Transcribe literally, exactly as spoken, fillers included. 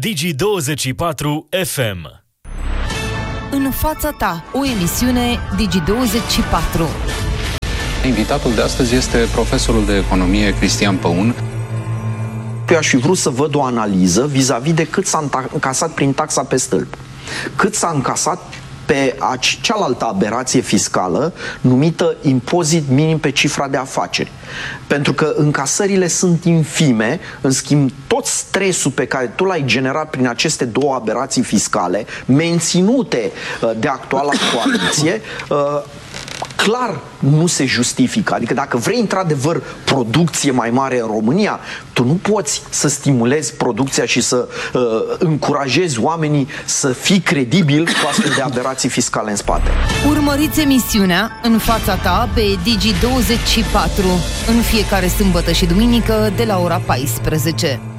Digi douăzeci și patru F M. În fața ta, o emisiune Digi douăzeci și patru. Invitatul de astăzi este profesorul de economie Cristian Păun. Eu aș fi vrut să văd o analiză vis-a-vis de cât s-a încasat prin taxa pe stâlp, cât s-a încasat pe cealaltă aberație fiscală numită impozit minim pe cifra de afaceri. Pentru că încasările sunt infime, în schimb tot stresul pe care tu l-ai generat prin aceste două aberații fiscale menținute de actuala coaliție, clar nu se justifică. Adică dacă vrei într-adevăr producție mai mare în România, tu nu poți să stimulezi producția și să uh, încurajezi oamenii să fii credibil cu astfel de aberații fiscale în spate. Urmăriți emisiunea În fața ta pe Digi douăzeci și patru în fiecare sâmbătă și duminică de la ora paisprezece.